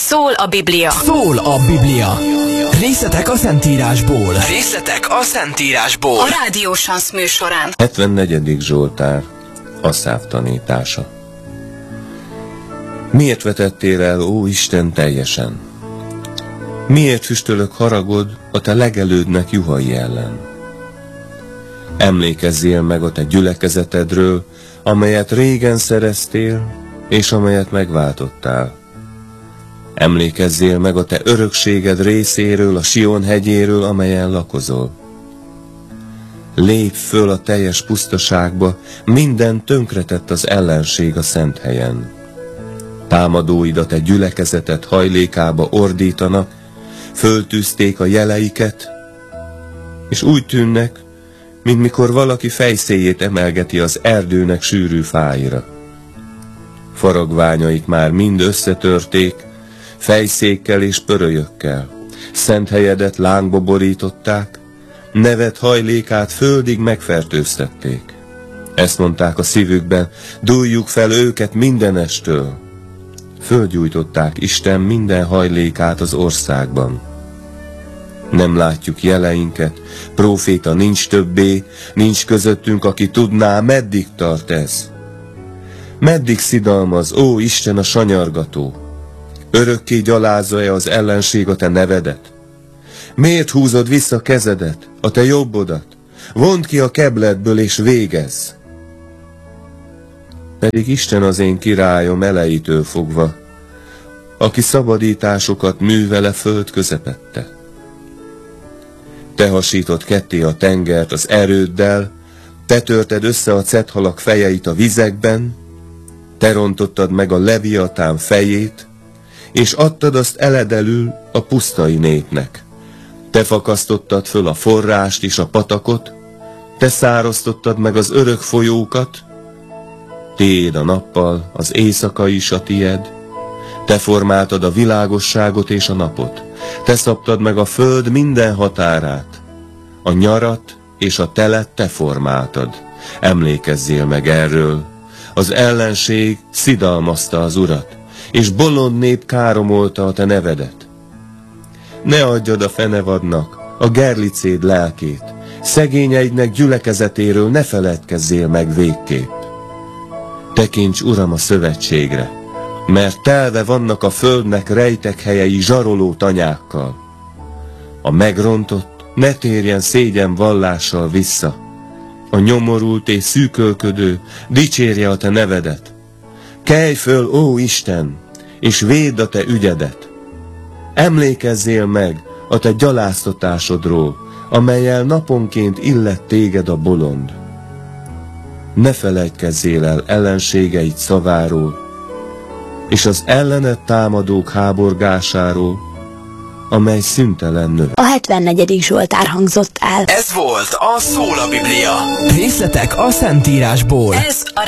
Szól a Biblia. Szól a Biblia. Részletek a Szentírásból. Részletek a Szentírásból. A Rádió Sansz műsorán. 74. Zsoltár, Asszáf tanítása. Miért vetettél el, ó Isten, teljesen? Miért füstölök haragod a te legelődnek juhai ellen? Emlékezzél meg a te gyülekezetedről, amelyet régen szereztél, és amelyet megváltottál. Emlékezzél meg a te örökséged részéről, a Sion hegyéről, amelyen lakozol. Lépj föl a teljes pusztaságba, minden tönkretett az ellenség a szent helyen. Támadóid a te gyülekezeted hajlékába ordítanak, föltűzték a jeleiket, és úgy tűnnek, mint mikor valaki fejszéjét emelgeti az erdőnek sűrű fáira. Faragványaik már mind összetörték, fejszékkel és pörölyökkel. Szent helyedet lángba borították, neved hajlékát földig megfertőztették. Ezt mondták a szívükben, dúljuk fel őket mindenestől. Fölgyújtották Isten minden hajlékát az országban. Nem látjuk jeleinket, próféta nincs többé, nincs közöttünk, aki tudná, meddig tart ez. Meddig szidalmaz, ó Isten, a sanyargató? Örökké gyalázza-e az ellenség a te nevedet? Miért húzod vissza kezedet, a te jobbodat? Vondd ki a kebledből és végezz! Pedig Isten az én királyom elejétől fogva, aki szabadításokat művele föld közepette. Te hasított ketté a tengert az erőddel, te törted össze a cethalak fejeit a vizekben, te rontottad meg a leviatán fejét, és adtad azt eledelül a pusztai népnek. Te fakasztottad föl a forrást és a patakot, te száraztottad meg az örök folyókat, tiéd a nappal, az éjszaka is a tied, te formáltad a világosságot és a napot, te szabtad meg a föld minden határát, a nyarat és a telet te formáltad. Emlékezzél meg erről, az ellenség szidalmazta az Urat, és bolond nép káromolta a te nevedet. Ne adjad a fenevadnak a gerlicéd lelkét, szegényeidnek gyülekezetéről ne feledkezzél meg végképp. Tekints, Uram, a szövetségre, mert telve vannak a földnek rejtek helyei zsaroló tanyákkal. A megrontott ne térjen szégyen vallással vissza, a nyomorult és szűkölködő dicsérje a te nevedet. Kelj föl, ó Isten, és védd a te ügyedet. Emlékezzél meg a te gyaláztatásodról, amellyel naponként illet téged a bolond. Ne felejtkezzél el ellenségeid szaváról, és az ellened támadók háborgásáról, amely szüntelen növe. A 74. Zsoltár hangzott el. Ez volt a Szól a Biblia. Részletek a Szentírásból. Ez a